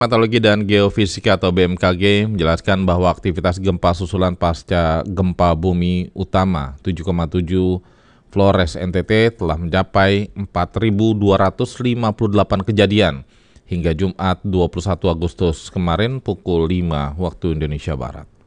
Meteorologi dan Geofisika atau BMKG menjelaskan bahwa aktivitas gempa susulan pasca gempa bumi utama 7,7 Flores NTT telah mencapai 4.258 kejadian hingga Jumat 21 Agustus kemarin pukul 5 waktu Indonesia Barat.